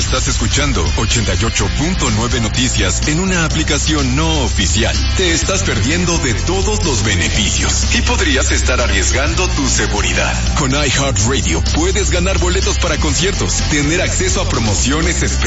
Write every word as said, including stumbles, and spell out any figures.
Estás escuchando ochenta y ocho punto nueve Noticias en una aplicación no oficial. Te estás perdiendo de todos los beneficios y podrías estar arriesgando tu seguridad. Con iHeartRadio puedes ganar boletos para conciertos, tener acceso a promociones especiales